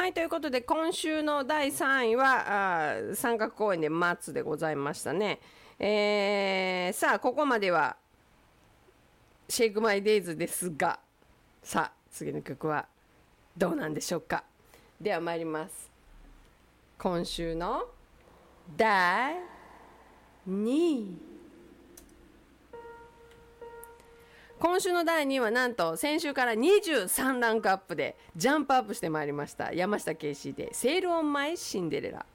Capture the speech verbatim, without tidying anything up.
はい、ということで今週のだいさんいはあ三角公園で松でございましたね。えー、さあここまではシェイクマイデイズですが、さあ次の曲はどうなんでしょうか。では参ります。今週のだいにい、今週のだいにいはなんと先週からにじゅうさんランクアップでジャンプアップしてまいりました。山下圭史でセールオンマイシンデレラ。